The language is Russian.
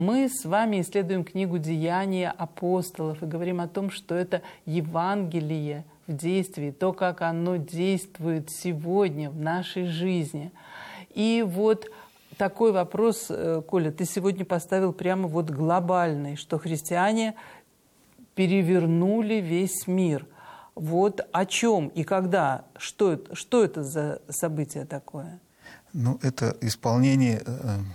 Мы с вами исследуем книгу «Деяния апостолов» и говорим о том, что это Евангелие в действии, то, как оно действует сегодня в нашей жизни. И вот такой вопрос, Коля, ты сегодня поставил прямо вот глобальный, что христиане перевернули весь мир. Вот о чем и когда, что это за событие такое? Ну, это исполнение